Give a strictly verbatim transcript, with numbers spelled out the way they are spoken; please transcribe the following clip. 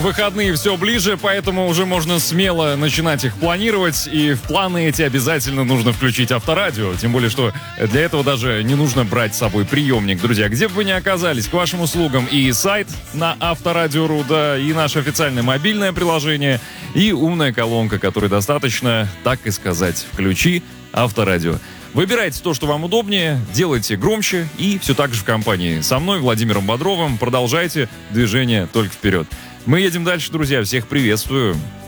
выходные все ближе, поэтому уже можно смело начинать их планировать. И в планы эти обязательно нужно включить Авторадио. Тем более, что для этого даже не нужно брать с собой приемник. Друзья, где бы вы ни оказались, к вашим услугам и сайт на Авторадио точка ру, да, и наше официальное мобильное приложение, и умная колонка, которой достаточно, так и сказать, включи Авторадио. Выбирайте то, что вам удобнее, делайте громче и все так же в компании со мной, Владимиром Бодровым. Продолжайте движение только вперед. Мы едем дальше, друзья. Всех приветствую.